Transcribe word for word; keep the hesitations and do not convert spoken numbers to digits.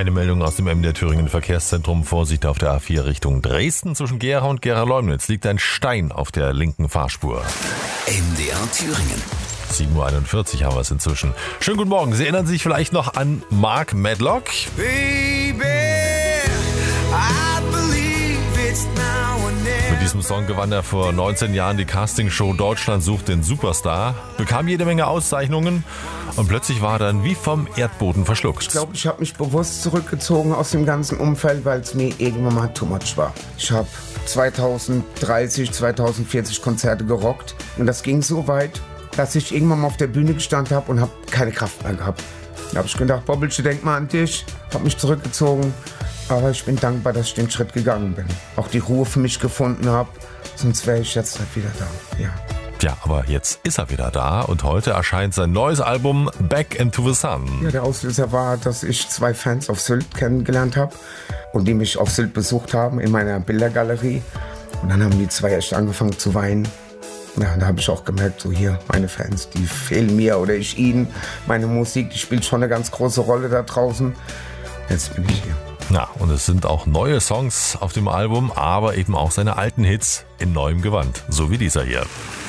Eine Meldung aus dem M D R Thüringen Verkehrszentrum. Vorsicht auf der A vier Richtung Dresden. Zwischen Gera und Gera-Leumnitz liegt ein Stein auf der linken Fahrspur. M D R Thüringen. sieben Uhr einundvierzig haben wir es inzwischen. Schönen guten Morgen. Sie erinnern sich vielleicht noch an Mark Medlock? Baby, I believe it's now or never. Mit diesem Song gewann er vor neunzehn Jahren die Castingshow Deutschland sucht den Superstar, bekam jede Menge Auszeichnungen und plötzlich war er dann wie vom Erdboden verschluckt. Ich glaube, ich habe mich bewusst zurückgezogen aus dem ganzen Umfeld, weil es mir irgendwann mal too much war. Ich habe zweitausenddreißig, zweitausendvierzig Konzerte gerockt und das ging so weit, dass ich irgendwann mal auf der Bühne gestanden habe und habe keine Kraft mehr gehabt. Da habe ich gedacht, Bobbelche, denk mal an dich, habe mich zurückgezogen, aber ich bin dankbar, dass ich den Schritt gegangen bin. Auch die Ruhe für mich gefunden habe, sonst wäre ich jetzt halt wieder da. Ja. Tja, aber jetzt ist er wieder da und heute erscheint sein neues Album Back into the Sun. Ja, der Auslöser war, dass ich zwei Fans auf Sylt kennengelernt habe und die mich auf Sylt besucht haben in meiner Bildergalerie. Und dann haben die zwei echt angefangen zu weinen. Ja, da habe ich auch gemerkt, so hier, meine Fans, die fehlen mir oder ich ihnen. Meine Musik, die spielt schon eine ganz große Rolle da draußen. Jetzt bin ich hier. Na, und es sind auch neue Songs auf dem Album, aber eben auch seine alten Hits in neuem Gewand, so wie dieser hier.